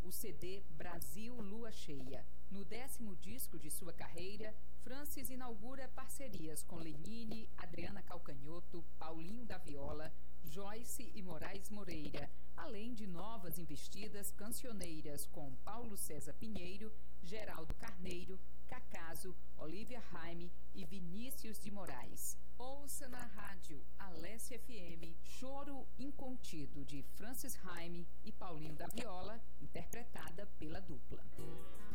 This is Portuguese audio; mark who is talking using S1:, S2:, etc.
S1: o CD Brasil Lua Cheia. No 10º disco de sua carreira, Francis inaugura parcerias com Lenine, Adriana Calcanhoto, Paulinho da Viola, Joyce e Moraes Moreira, além de novas investidas cancioneiras com Paulo César Pinheiro, Geraldo Carneiro, Cacaso, Olivia Raime e Vinícius de Moraes. Ouça na rádio Alessia FM Choro Incontido de Francis Raime e Paulinho da Viola, interpretada pela dupla.